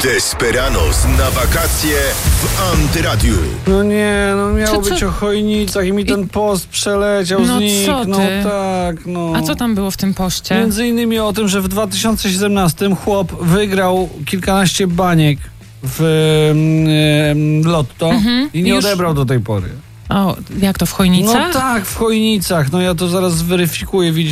Desperados na wakacje w Antyradiu. No nie, miało być o Chojnicach i mi ten post przeleciał, zniknął. Co ty? Tak, no. A co tam było w tym poście? Między innymi o tym, że w 2017 chłop wygrał kilkanaście baniek w lotto i nie odebrał do tej pory. O, jak to, w Chojnicach? No tak, w Chojnicach. No ja to zaraz zweryfikuję, widzisz.